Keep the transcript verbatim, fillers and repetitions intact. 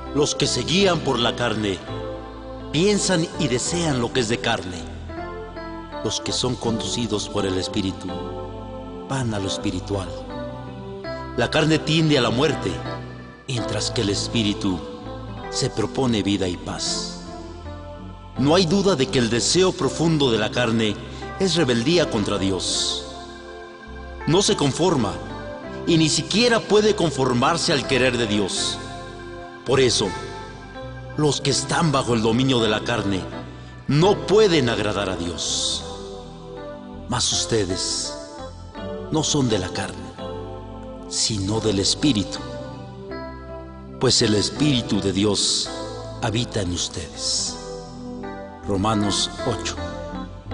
Los que se guían por la carne piensan y desean lo que es de carne. Los que son conducidos por el Espíritu van a lo espiritual. La carne tiende a la muerte, mientras que el Espíritu se propone vida y paz. No hay duda de que el deseo profundo de la carne es rebeldía contra Dios. No se conforma y ni siquiera puede conformarse al querer de Dios. Por eso, los que están bajo el dominio de la carne no pueden agradar a Dios. Mas ustedes no son de la carne, sino del Espíritu, pues el Espíritu de Dios habita en ustedes. Romanos ocho.